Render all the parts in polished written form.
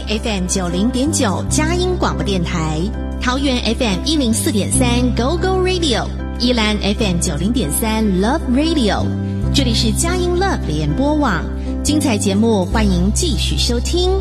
FM 90.9佳音广播电台，桃园 FM 104.3 Go Go Radio， 宜兰 FM 90.3 Love Radio， 这里是佳音 Love 联播网，精彩节目欢迎继续收听。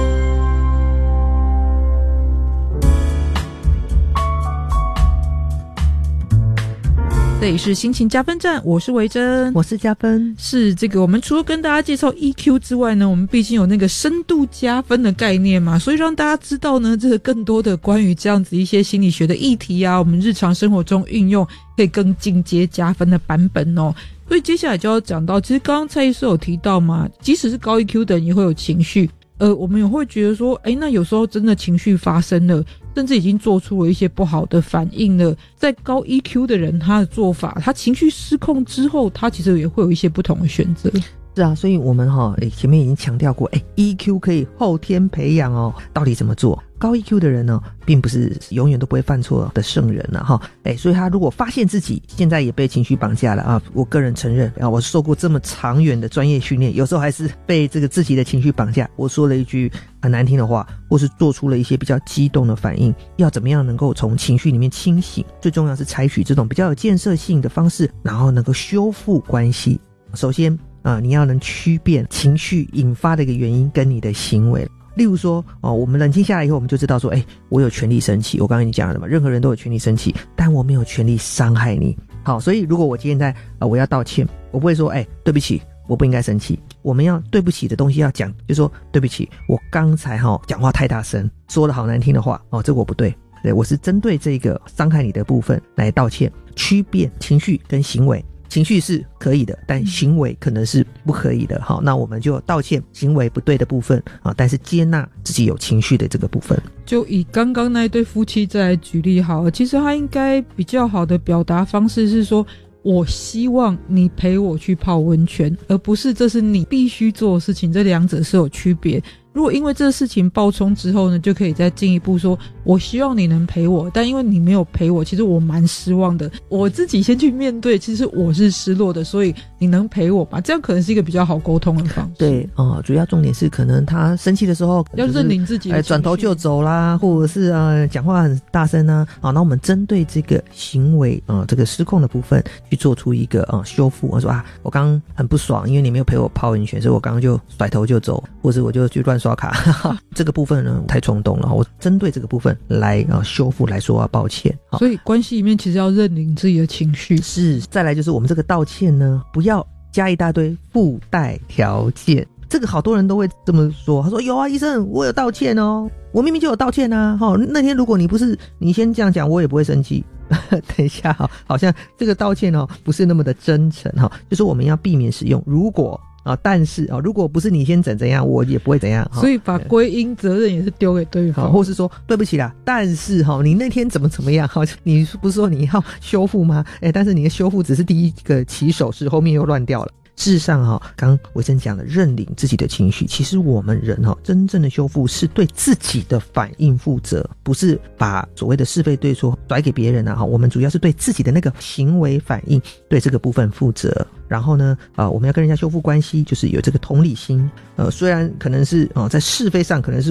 这里是心情加分站，我是维珍， 我是加分。 是这个，我们除了跟大家介绍 EQ 之外呢，我们毕竟有那个深度加分的概念嘛，所以让大家知道呢，这个更多的关于这样子一些心理学的议题啊，我们日常生活中运用可以更进阶加分的版本哦。所以接下来就要讲到，其实刚刚蔡医师有提到嘛，即使是高 EQ 的人也会有情绪。我们也会觉得说，那有时候真的情绪发生了，甚至已经做出了一些不好的反应了。在高 EQ 的人，他的做法，他情绪失控之后，他其实也会有一些不同的选择。 是啊，所以我们前面已经强调过，EQ 可以后天培养哦。到底怎么做？高 EQ 的人呢，并不是永远都不会犯错的圣人了所以他如果发现自己现在也被情绪绑架了啊，我个人承认啊，我受过这么长远的专业训练，有时候还是被这个自己的情绪绑架。我说了一句很难听的话，或是做出了一些比较激动的反应，要怎么样能够从情绪里面清醒？最重要是采取这种比较有建设性的方式，然后能够修复关系。首先你要能区辨情绪引发的一个原因跟你的行为。例如说我们冷静下来以后，我们就知道说我有权利生气。我刚才已经讲了嘛，任何人都有权利生气，但我没有权利伤害你。好，所以如果我今天我要道歉，我不会说对不起，我不应该生气。我们要对不起的东西要讲，就说对不起，我刚才讲话太大声，说了好难听的话这个我不对，我是针对这个伤害你的部分来道歉。区辨情绪跟行为，情绪是可以的，但行为可能是不可以的。好，那我们就道歉行为不对的部分但是接纳自己有情绪的这个部分。 就以刚刚那一对夫妻再来举例好了，其实他应该比较好的表达方式是说，我希望你陪我去泡温泉，而不是这是你必须做的事情，这两者是有区别。如果因为这个事情爆冲之后呢，就可以再进一步说，我希望你能陪我，但因为你没有陪我，其实我蛮失望的，我自己先去面对，其实我是失落的，所以你能陪我吧，这样可能是一个比较好沟通的方式。 对主要重点是可能他生气的时候要认领自己的转头就走啦，或者是讲话很大声啊那我们针对这个行为这个失控的部分去做出一个修复。我说我刚刚很不爽，因为你没有陪我泡温泉，所以我刚刚就甩头就走，或者我就去乱刷卡这个部分呢太冲动了，我针对这个部分来修复，来说抱歉。 所以关系里面其实要认领自己的情绪。 是，再来就是我们这个道歉呢，不要加一大堆附带条件。这个好多人都会这么说，他说有啊，医生，我有道歉哦，我明明就有道歉啊那天如果你不是你先这样讲，我也不会生气。等一下好像这个道歉不是那么的真诚就是我们要避免使用如果但是如果不是你先怎样，我也不会怎样。 所以把归因责任也是丢给对方， 或是说对不起啦，但是你那天怎么样你不是说你要修复吗？但是你的修复只是第一个起手式，后面又乱掉了。事实上刚维生讲的认领自己的情绪，其实我们人真正的修复是对自己的反应负责，不是把所谓的是非对错甩给别人我们主要是对自己的那个行为反应，对这个部分负责。然后呢我们要跟人家修复关系，就是有这个同理心。虽然可能是在是非上可能是